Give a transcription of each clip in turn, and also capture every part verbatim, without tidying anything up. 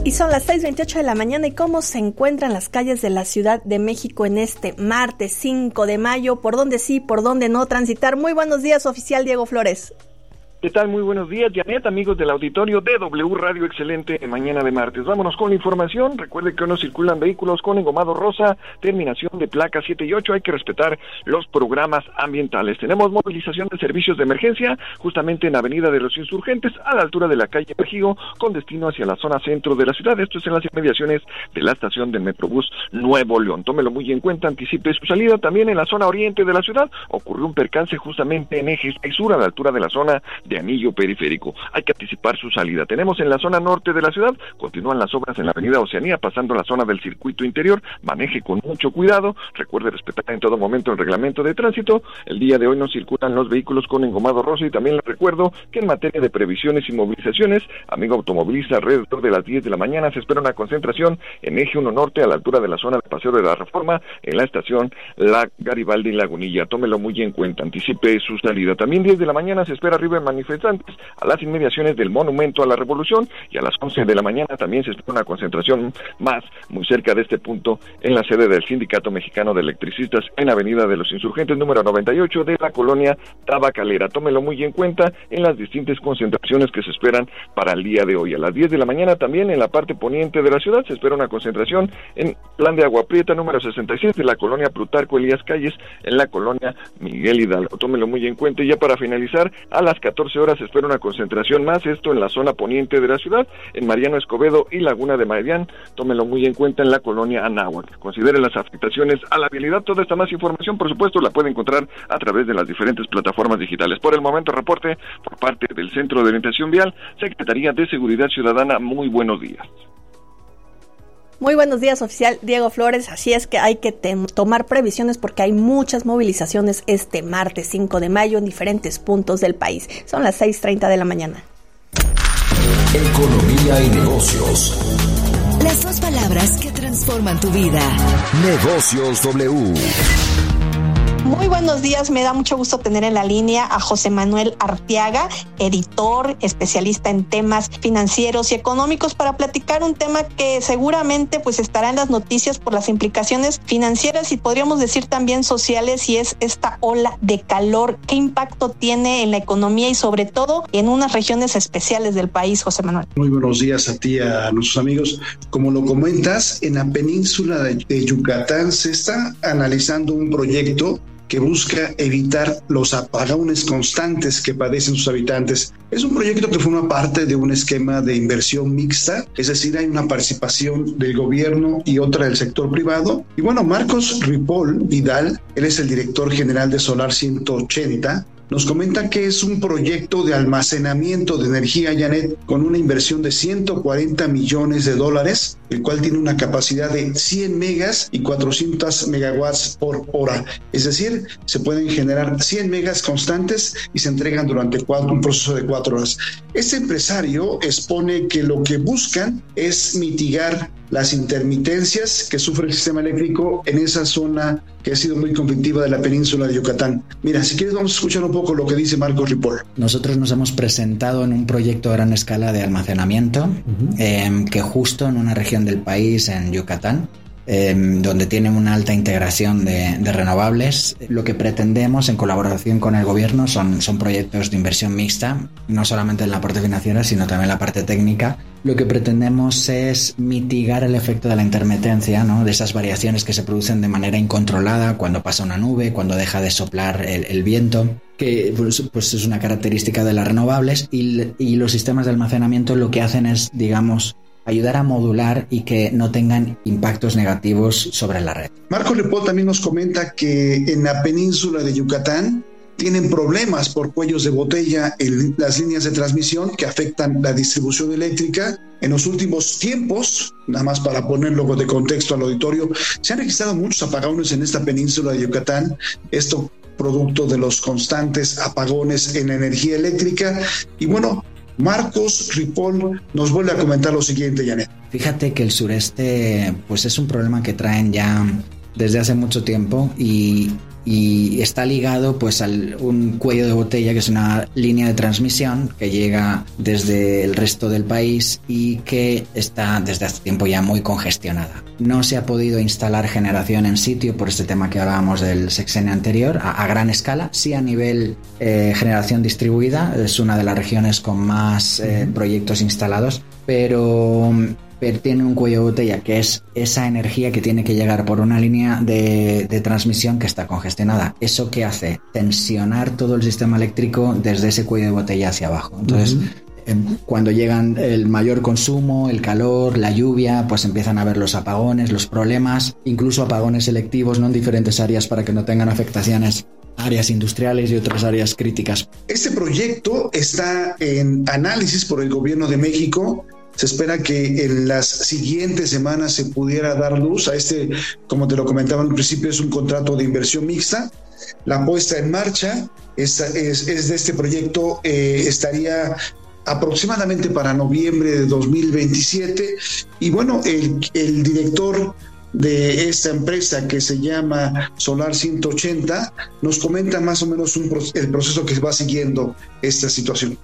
Y son las seis veintiocho de la mañana. ¿Y cómo se encuentran las calles de la Ciudad de México en este martes cinco de mayo? ¿Por dónde sí, por dónde no transitar? Muy buenos días, oficial Diego Flores. ¿Qué tal? Muy buenos días, Janet, amigos del auditorio de W Radio Excelente mañana de martes. Vámonos con la información. Recuerde que hoy no circulan vehículos con engomado rosa, terminación de placa siete y ocho. Hay que respetar los programas ambientales. Tenemos movilización de servicios de emergencia justamente en Avenida de los Insurgentes, a la altura de la calle Mejigo, con destino hacia la zona centro de la ciudad. Esto es en las inmediaciones de la estación del Metrobús Nuevo León. Tómelo muy en cuenta, anticipe su salida. También en la zona oriente de la ciudad ocurrió un percance justamente en eje sur, a la altura de la zona de anillo periférico. Hay que anticipar su salida. Tenemos en la zona norte de la ciudad, continúan las obras en la avenida Oceanía, pasando la zona del circuito interior. Maneje con mucho cuidado, recuerde respetar en todo momento el reglamento de tránsito. El día de hoy no circulan los vehículos con engomado rosa, y también les recuerdo que en materia de previsiones y movilizaciones, amigo automovilista, alrededor de las diez de la mañana se espera una concentración en eje uno norte, a la altura de la zona de Paseo de la Reforma, en la estación La Garibaldi Lagunilla. Tómelo muy en cuenta, anticipe su salida. También diez de la mañana se espera arriba en manifestantes a las inmediaciones del Monumento a la Revolución, y a las once de la mañana también se espera una concentración más muy cerca de este punto en la sede del Sindicato Mexicano de Electricistas en Avenida de los Insurgentes número noventa y ocho de la colonia Tabacalera. Tómelo muy en cuenta en las distintas concentraciones que se esperan para el día de hoy. A las diez de la mañana también en la parte poniente de la ciudad se espera una concentración en Plan de Agua Prieta número sesenta y seis de la colonia Plutarco Elías Calles, en la colonia Miguel Hidalgo. Tómelo muy en cuenta. Y ya para finalizar, a las catorce horas se espera una concentración más, esto en la zona poniente de la ciudad, en Mariano Escobedo y Laguna de Marián. Tómelo muy en cuenta en la colonia Anáhuac. Considere las afectaciones a la vialidad. Toda esta más información, por supuesto, la puede encontrar a través de las diferentes plataformas digitales. Por el momento, reporte por parte del Centro de Orientación Vial, Secretaría de Seguridad Ciudadana. Muy buenos días. Muy buenos días, oficial Diego Flores. Así es que hay que te- tomar previsiones porque hay muchas movilizaciones este martes cinco de mayo en diferentes puntos del país. Son las seis treinta de la mañana. Economía y negocios. Las dos palabras que transforman tu vida. Negocios W. Muy buenos días, me da mucho gusto tener en la línea a José Manuel Arteaga, editor, especialista en temas financieros y económicos, para platicar un tema que seguramente pues estará en las noticias por las implicaciones financieras y podríamos decir también sociales, y es esta ola de calor. ¿Qué impacto tiene en la economía y sobre todo en unas regiones especiales del país, José Manuel? Muy buenos días a ti, a nuestros amigos. Como lo comentas, en la península de, de Yucatán se está analizando un proyecto que busca evitar los apagones constantes que padecen sus habitantes. Es un proyecto que forma parte de un esquema de inversión mixta, es decir, hay una participación del gobierno y otra del sector privado. Y bueno, Marcos Ripoll Vidal, él es el director general de Solar ciento ochenta, nos comenta que es un proyecto de almacenamiento de energía, Janet, con una inversión de ciento cuarenta millones de dólares, el cual tiene una capacidad de cien megas y cuatrocientos megawatts por hora. Es decir, se pueden generar cien megas constantes y se entregan durante cuatro, un proceso de cuatro horas. Este empresario expone que lo que buscan es mitigar las intermitencias que sufre el sistema eléctrico en esa zona que ha sido muy conflictiva de la península de Yucatán. Mira, si quieres vamos a escuchar un poco lo que dice Marcos Ripoll. Nosotros nos hemos presentado en un proyecto a gran escala de almacenamiento, uh-huh. eh, que justo en una región del país, en Yucatán, eh, donde tienen una alta integración de, de renovables, lo que pretendemos en colaboración con el gobierno son, son proyectos de inversión mixta, no solamente en la parte financiera, sino también en la parte técnica. Lo que pretendemos es mitigar el efecto de la intermitencia, ¿no? De esas variaciones que se producen de manera incontrolada cuando pasa una nube, cuando deja de soplar el, el viento, que pues, pues es una característica de las renovables, y, y los sistemas de almacenamiento lo que hacen es, digamos, ayudar a modular y que no tengan impactos negativos sobre la red. Marcos Ripoll también nos comenta que en la península de Yucatán tienen problemas por cuellos de botella en las líneas de transmisión que afectan la distribución eléctrica. En los últimos tiempos, nada más para ponerlo de contexto al auditorio, se han registrado muchos apagones en esta península de Yucatán. Esto producto de los constantes apagones en la energía eléctrica. Y bueno, Marcos Ripoll nos vuelve a comentar lo siguiente, Janet. Fíjate que el sureste pues es un problema que traen ya desde hace mucho tiempo y y está ligado pues a un cuello de botella que es una línea de transmisión que llega desde el resto del país y que está desde hace tiempo ya muy congestionada. No se ha podido instalar generación en sitio por este tema que hablábamos del sexenio anterior a, a gran escala, sí a nivel eh, generación distribuida, es una de las regiones con más eh, proyectos instalados, pero... pero tiene un cuello de botella que es esa energía que tiene que llegar por una línea de, de transmisión que está congestionada. ¿Eso qué hace? Tensionar todo el sistema eléctrico desde ese cuello de botella hacia abajo. Entonces, uh-huh. eh, cuando llegan el mayor consumo, el calor, la lluvia, pues empiezan a haber los apagones, los problemas, incluso apagones selectivos, ¿no?, en diferentes áreas para que no tengan afectaciones áreas industriales y otras áreas críticas. Este proyecto está en análisis por el Gobierno de México. Se espera que en las siguientes semanas se pudiera dar luz a este, como te lo comentaba al principio, es un contrato de inversión mixta. La puesta en marcha es, es, es de este proyecto eh, estaría aproximadamente para noviembre de dos mil veintisiete. Y bueno, el, el director de esta empresa, que se llama Solar ciento ochenta, nos comenta más o menos un, el proceso que va siguiendo esta situación.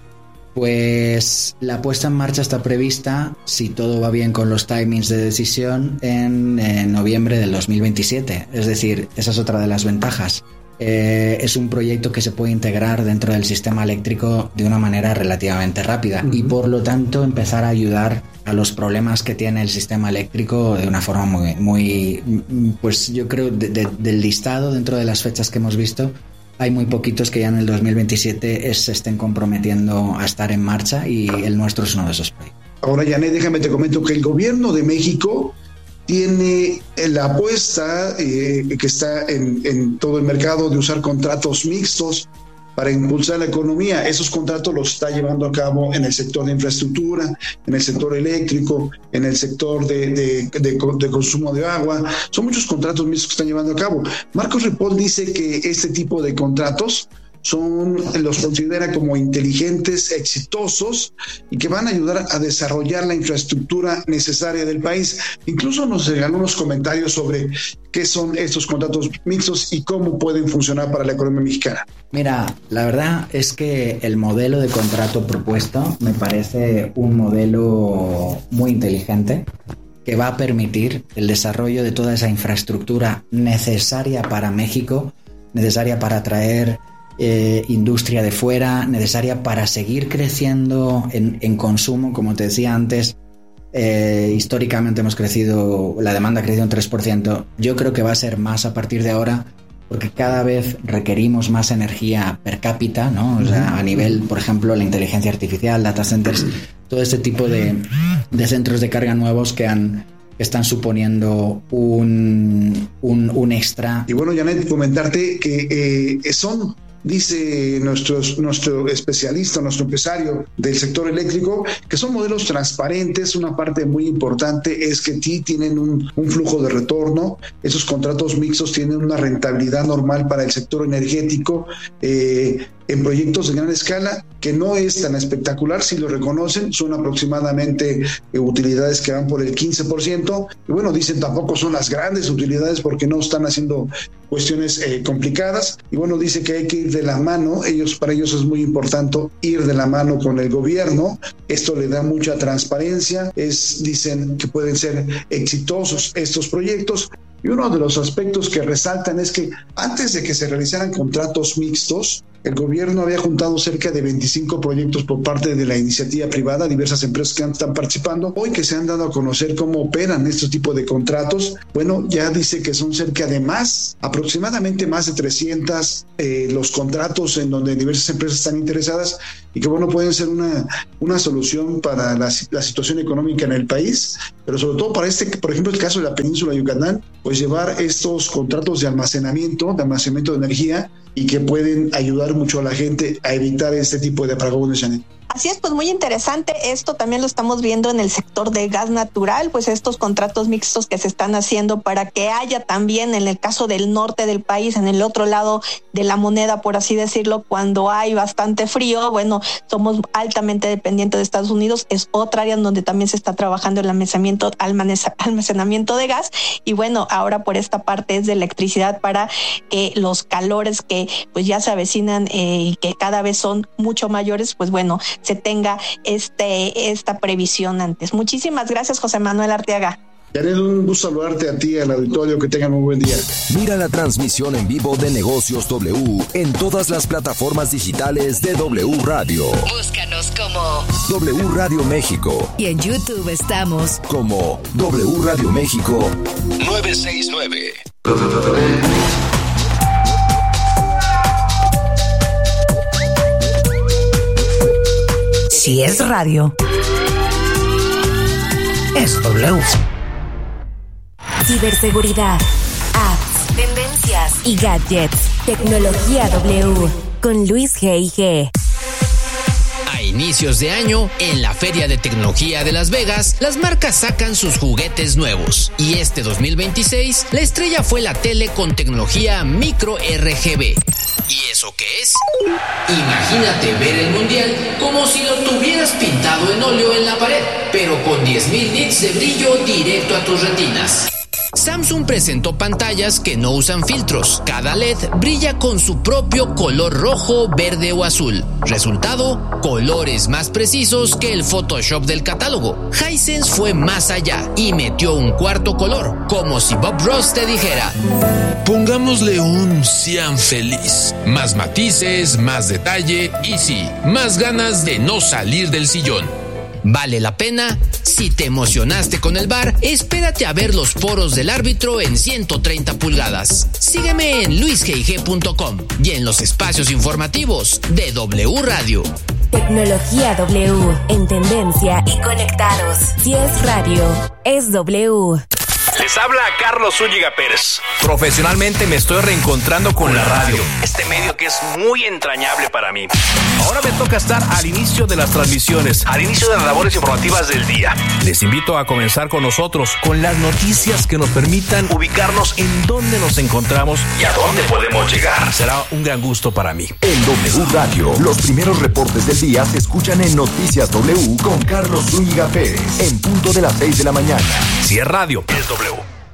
Pues la puesta en marcha está prevista, si todo va bien con los timings de decisión, en, en noviembre del dos mil veintisiete. Es decir, esa es otra de las ventajas. Eh, es un proyecto que se puede integrar dentro del sistema eléctrico de una manera relativamente rápida uh-huh. y por lo tanto empezar a ayudar a los problemas que tiene el sistema eléctrico de una forma muy, muy pues yo creo de, de, del listado dentro de las fechas que hemos visto. Hay muy poquitos que ya en el dos mil veintisiete se estén comprometiendo a estar en marcha y el nuestro es uno de esos proyectos. Ahora, Janet, déjame te comento que el Gobierno de México tiene la apuesta eh, que está en, en todo el mercado de usar contratos mixtos para impulsar la economía. Esos contratos los está llevando a cabo en el sector de infraestructura, en el sector eléctrico, en el sector de, de, de, de consumo de agua. Son muchos contratos mixtos que están llevando a cabo. Marcos Ripoll dice que este tipo de contratos son, los considera como inteligentes, exitosos y que van a ayudar a desarrollar la infraestructura necesaria del país. Incluso nos regaló unos comentarios sobre qué son estos contratos mixtos y cómo pueden funcionar para la economía mexicana. Mira, la verdad es que el modelo de contrato propuesto me parece un modelo muy inteligente que va a permitir el desarrollo de toda esa infraestructura necesaria para México, necesaria para atraer Eh, industria de fuera, necesaria para seguir creciendo en, en consumo. Como te decía antes, eh, históricamente hemos crecido, la demanda ha crecido un tres por ciento. Yo creo que va a ser más a partir de ahora, porque cada vez requerimos más energía per cápita, ¿no? O sea, a nivel, por ejemplo, la inteligencia artificial, data centers, todo este tipo de, de centros de carga nuevos que han están suponiendo un, un, un extra. Y bueno, Janet, comentarte que eh, son dice nuestros, nuestro especialista, nuestro empresario del sector eléctrico, que son modelos transparentes. Una parte muy importante es que sí tienen un, un flujo de retorno. Esos contratos mixtos tienen una rentabilidad normal para el sector energético eh, en proyectos de gran escala, que no es tan espectacular, si lo reconocen. Son aproximadamente eh, utilidades que van por el quince por ciento. Y bueno, dicen tampoco son las grandes utilidades porque no están haciendo cuestiones eh, complicadas. Y bueno, dice que hay que ir de la mano. Ellos, para ellos es muy importante ir de la mano con el gobierno. Esto le da mucha transparencia. Es, dicen que pueden ser exitosos estos proyectos. Y uno de los aspectos que resaltan es que antes de que se realizaran contratos mixtos, el gobierno había juntado cerca de veinticinco proyectos por parte de la iniciativa privada, diversas empresas que están participando. Hoy que se han dado a conocer cómo operan estos tipos de contratos, bueno, ya dice que son cerca de más, aproximadamente más de trescientos eh, los contratos en donde diversas empresas están interesadas y que, bueno, pueden ser una, una solución para la, la situación económica en el país, pero sobre todo para este, por ejemplo, el caso de la península de Yucatán, pues llevar estos contratos de almacenamiento, de almacenamiento de energía y que pueden ayudar mucho a la gente a evitar este tipo de apagones, Janet. Así es, pues muy interesante. Esto también lo estamos viendo en el sector de gas natural, pues estos contratos mixtos que se están haciendo para que haya también, en el caso del norte del país, en el otro lado de la moneda, por así decirlo, cuando hay bastante frío, bueno, somos altamente dependientes de Estados Unidos, es otra área en donde también se está trabajando el almacenamiento, almacenamiento de gas, y bueno, ahora por esta parte es de electricidad para que los calores que pues ya se avecinan eh, y que cada vez son mucho mayores, pues bueno, se tenga este esta previsión antes. Muchísimas gracias, José Manuel Arteaga. Janet, un gusto saludarte a ti, al auditorio, que tengan un buen día. Mira la transmisión en vivo de Negocios W en todas las plataformas digitales de W Radio. Búscanos como W Radio México. Y en YouTube estamos como W Radio México novecientos sesenta y nueve. Si es radio, es W. Ciberseguridad, apps, tendencias y gadgets. Tecnología W con Luis G I G. A inicios de año, en la Feria de Tecnología de Las Vegas, las marcas sacan sus juguetes nuevos. Y este dos mil veintiséis, la estrella fue la tele con tecnología micro R G B. ¿Y eso qué es? Imagínate ver el mundial como si lo tuvieras pintado en óleo en la pared, pero con diez mil nits de brillo directo a tus retinas. Samsung presentó pantallas que no usan filtros. Cada L E D brilla con su propio color rojo, verde o azul. Resultado, colores más precisos que el Photoshop del catálogo. Hisense fue más allá y metió un cuarto color, como si Bob Ross te dijera: pongámosle un cian feliz. Más matices, más detalle y sí, más ganas de no salir del sillón. ¿Vale la pena? Si te emocionaste con el V A R, espérate a ver los poros del árbitro en ciento treinta pulgadas. Sígueme en luis g i g punto com y en los espacios informativos de W Radio. Tecnología W, en tendencia y conectados. Si es radio, es W. Les habla Carlos Zúñiga Pérez. Profesionalmente me estoy reencontrando con la radio, este medio que es muy entrañable para mí. Ahora me toca estar al inicio de las transmisiones, al inicio de las labores informativas del día. Les invito a comenzar con nosotros, con las noticias que nos permitan ubicarnos en dónde nos encontramos y a dónde podemos llegar. Será un gran gusto para mí. En W Radio, los primeros reportes del día se escuchan en Noticias W con Carlos Zúñiga Pérez, en punto de las seis de la mañana. Si es radio, es W.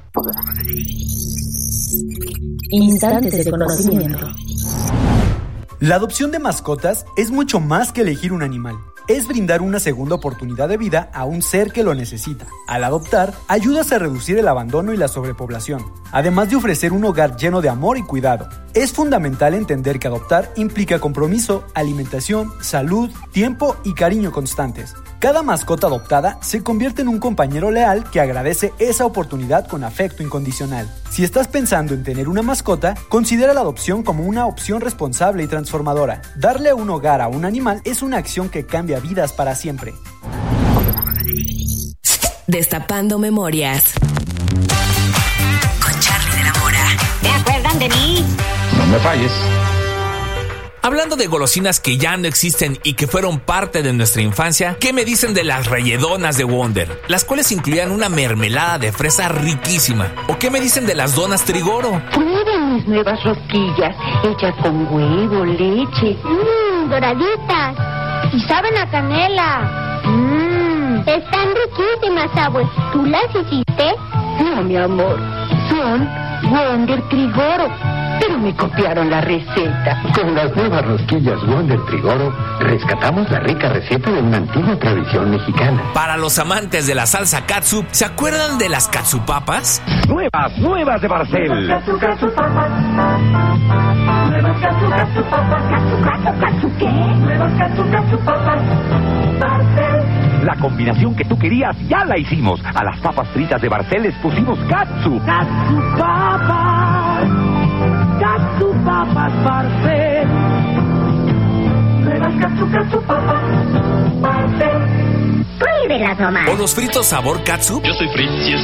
Instantes de conocimiento. La adopción de mascotas es mucho más que elegir un animal. Es brindar una segunda oportunidad de vida a un ser que lo necesita. Al adoptar, ayudas a reducir el abandono y la sobrepoblación, además de ofrecer un hogar lleno de amor y cuidado. Es fundamental entender que adoptar implica compromiso, alimentación, salud, tiempo y cariño constantes. Cada mascota adoptada se convierte en un compañero leal que agradece esa oportunidad con afecto incondicional. Si estás pensando en tener una mascota, considera la adopción como una opción responsable y transformadora. Darle un hogar a un animal es una acción que cambia vidas para siempre. Destapando memorias. Con Charlie de la Mora. ¿Se acuerdan de mí? No me falles. Hablando de golosinas que ya no existen y que fueron parte de nuestra infancia, ¿qué me dicen de las relledonas de Wonder? Las cuales incluían una mermelada de fresa riquísima. ¿O qué me dicen de las donas Trigoro? Prueben mis nuevas rosquillas, hechas con huevo, leche. Mmm, doraditas. Y saben a canela. Mmm, están riquísimas, abue. ¿Tú las hiciste? No, mi amor, son Wonder Trigoro. Pero me copiaron la receta. Con las nuevas rosquillas Wonder Trigoro, rescatamos la rica receta de una antigua tradición mexicana. Para los amantes de la salsa catsup, ¿se acuerdan de las catsupapas? Nuevas, nuevas de Barcel. Catsup, catsup, papas. Nuevas catsup, catsup, papas. Catsup, catsup, catsup, ¿qué? Nuevas catsup, catsup, papas. Barcel. La combinación que tú querías ya la hicimos. A las papas fritas de Barcel les pusimos catsup. Catsup, papas. Catsup, papas, Barcel. Nuevas catsup, catsup, papas. Barcel. Pruébelas nomás. ¿O los fritos sabor catsup? Yo soy Fritz y